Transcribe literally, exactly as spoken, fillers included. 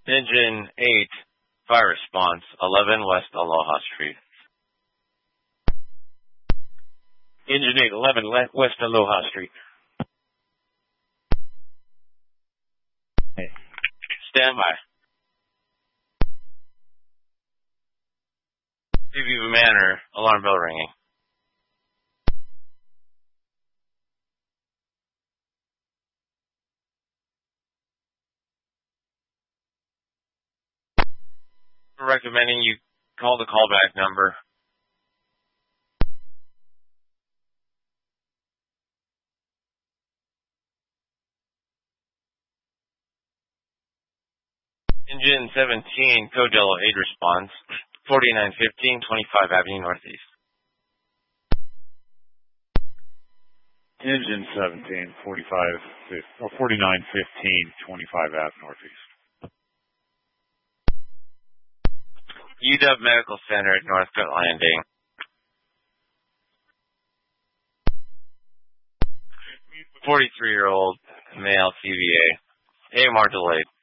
Engine eight, fire response, eleven West Aloha Street. Engine eight, eleven West Aloha Street. Hey. Stand by. Seaview Manor, alarm bell ringing. We're recommending you call the callback number. Engine seventeen, Code Yellow eight response, forty-nine fifteen, twenty-five Avenue Northeast. Engine seventeen, forty-five, or forty-nine fifteen, twenty-five Avenue Northeast. U W Medical Center at Northcote Landing. forty-three-year-old male C V A. A M R delayed.